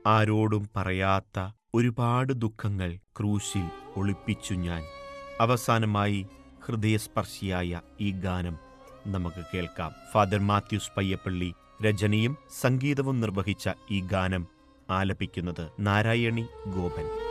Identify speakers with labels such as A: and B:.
A: ആരോടും പറയാത്ത ഒരുപാട് ദുഃഖങ്ങൾ ക്രൂശിൽ ഒളിപ്പിച്ചു ഞാൻ. അവസാനമായി ഹൃദയസ്പർശിയായ ഈ ഗാനം നമുക്ക് കേൾക്കാം. ഫാദർ മാത്യൂസ് പയ്യപ്പള്ളി രചനയും സംഗീതവും നിർവഹിച്ച ഈ ഗാനം ആലപിക്കുന്നത് നാരായണി ഗോപൻ.